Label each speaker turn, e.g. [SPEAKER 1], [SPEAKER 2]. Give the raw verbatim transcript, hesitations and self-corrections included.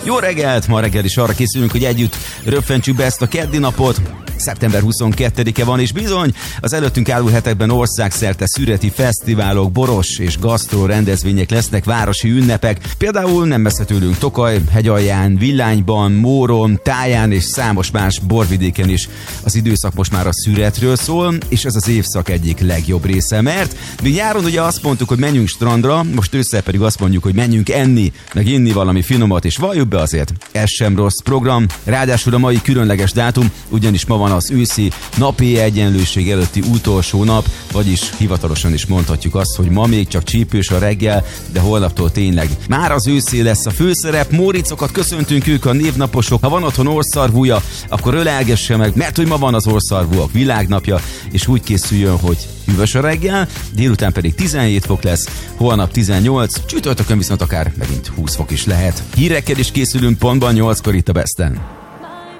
[SPEAKER 1] Jó reggelt! Ma reggel is arra készülünk, hogy együtt röpfentsük be ezt a keddi napot. szeptember huszonkettedike van, és bizony az előttünk álló hetekben országszerte szüreti fesztiválok, boros és gasztró rendezvények lesznek, városi ünnepek. Például nem messze tőlünk Tokaj, Hegyalján, Villányban, Móron, Táján és számos más borvidéken is. Az időszak most már a szüretről szól, és ez az évszak egyik legjobb része, mert mi nyáron ugye azt mondtuk, hogy menjünk strandra, most ősszel pedig azt mondjuk, hogy menjünk enni, meg inni valami finomat, és valljuk be azért, ez sem rossz program. Ráadásul a mai különleges dátum, ugyanis ma van az őszi napi egyenlőség előtti utolsó nap, vagyis hivatalosan is mondhatjuk azt, hogy ma még csak csípős a reggel, de holnaptól tényleg már az őszé lesz a főszerep. Móricokat köszöntünk, ők a névnaposok. Ha van otthon orszarvúja, akkor ölelgesse meg, mert hogy ma van az orszarvúak világnapja, és úgy készüljön, hogy hűvös a reggel, délután pedig tizenhét fok lesz, holnap tizennyolc, csütörtökön viszont akár megint húsz fok is lehet. Hírekkel is készülünk pontban nyolckor itt a Besten.